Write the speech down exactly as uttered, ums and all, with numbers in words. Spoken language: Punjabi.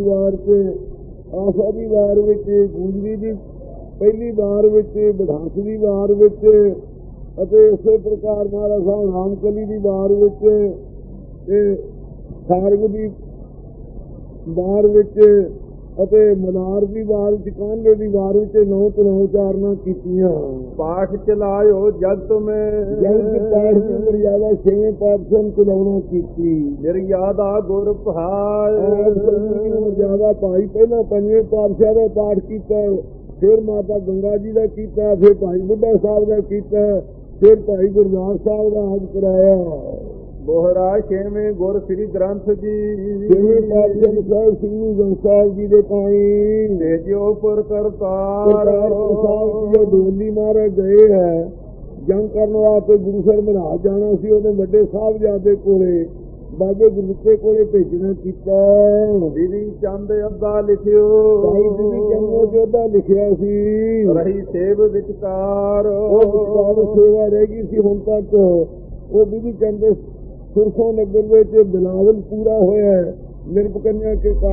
ਵਾਰ 'ਚ, ਆਸਾ ਦੀ ਵਾਰ ਵਿੱਚ, ਗੂੰਜਰੀ ਦੀ ਪਹਿਲੀ ਵਾਰ ਵਿੱਚ, ਬਿਧਾਂਸ ਦੀ ਵਾਰ ਵਿੱਚ, ਅਤੇ ਇਸੇ ਪ੍ਰਕਾਰ ਮਹਾਰਾਜ ਸਾਹਿਬ ਰਾਮਕਲੀ ਦੀ ਵਾਰ ਵਿੱਚ, ਤੇ ਸਾਰਗ ਦੀ ਵਾਰ ਵਿੱਚ, ਅਤੇ ਮਨਾਰ ਦੀ ਵਾਰ ਵਿੱਚ, ਕਾਂਡੇ ਦੀ ਵਾਰ ਵਿੱਚ ਨੌ ਤੋਂ ਨੌ ਚਾਰਨਾ ਕੀਤੀਆਂ। ਪਾਠ ਚਲਾਇਓ ਜਗਤ ਮੈਂ, ਜਗਤ ਪਾਠ ਦੀ ਮਰਿਆਦਾ ਛੇਵੇਂ ਪਾਤਸ਼ਾਹ ਚਲਾਉਣਾ ਕੀਤੀ। ਨਿਰਯਾਦਾ ਗੁਰ ਭਾਇ ਮਰਿਆਦਾ ਭਾਈ ਪਹਿਲਾਂ ਪੰਜਵੇਂ ਪਾਤਸ਼ਾਹ ਦਾ ਪਾਠ ਕੀਤਾ, ਫਿਰ ਮਾਤਾ ਗੰਗਾ ਜੀ ਦਾ ਕੀਤਾ, ਫਿਰ ਭਾਈ ਬੁੱਢਾ ਸਾਹਿਬ ਦਾ ਕੀਤਾ, ਫਿਰ ਭਾਈ ਗੁਰਦਾਸ ਸਾਹਿਬ ਦਾ ਹੱਜ ਕਰਾਇਆ। ਬੋਹਰਾ ਛੇਵੇਂ ਗੁਰ ਸ੍ਰੀ ਗ੍ਰੰਥ ਜੀ, ਛੇਵੇਂ ਪਾਤਸ਼ਾਹ ਸਾਹਿਬ ਸ੍ਰੀ ਗ੍ਰੰਥ ਸਾਹਿਬ ਜੀ ਦੇ ਭਾਈ ਤੇਜੋ ਪੁਰ ਕਰਤਾਰ ਸਾਹਿਬ ਜੀ ਡੋਲੀ ਮਾਰੇ ਗਏ ਹੈ। ਜੰਗ ਕਰਨ ਵਾਸਤੇ ਗੁਰੂ ਸਰ ਮਹਾਰਾਜ ਜਾਣਾ ਸੀ, ਉਹਨੇ ਵੱਡੇ ਸਾਹਿਬਜ਼ਾਦੇ ਕੋਲੇ ਬਾਬੇ ਗੁਰਦਿੱਤੇ ਕੋਲੇ ਭੇਜਣਾ ਕੀਤਾ। ਬਿਧੀ ਚੰਦ ਅੱਧਾ ਲਿਖਿਓ, ਭਾਈ ਬਿਧੀ ਚੰਦ ਨੇ ਅੱਧਾ ਲਿਖਿਆ ਸੀ। ਰਹੀ ਸੇਵ ਵਿਚਕਾਰ, ਉਹ ਵਿਚਕਾਰ ਸੇਵਾ ਰਹਿ ਗਈ ਸੀ ਹੁਣ ਤੱਕ। ਉਹ ਬਿਧੀ ਚੰਦ ਸੁਰਖੋਂ ਨਗਰ ਵਿੱਚ ਬਿਲਾਵਲ ਪੂਰਾ ਹੋਇਆ ਨਿਰਪਕਨਿਆ ਕੇ